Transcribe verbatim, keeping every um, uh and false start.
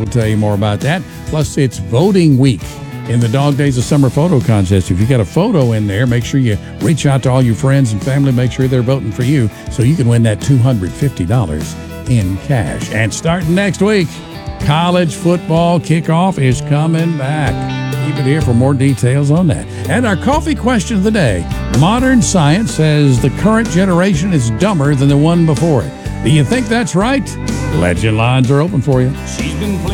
will tell you more about that. Plus, it's voting week in the Dog Days of Summer Photo Contest. If you got a photo in there, make sure you reach out to all your friends and family. Make sure they're voting for you so you can win that two hundred fifty dollars in cash. And starting next week, college football kickoff is coming back. Keep it here for more details on that. And our coffee question of the day. Modern science says the current generation is dumber than the one before it. Do you think that's right? Legend lines are open for you. She's been playing